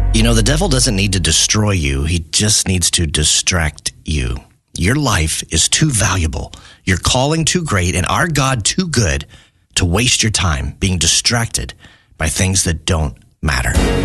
You know, the devil doesn't need to destroy you. He just needs to distract you. Your life is too valuable, your calling too great, and our God too good to waste your time being distracted by things that don't matter.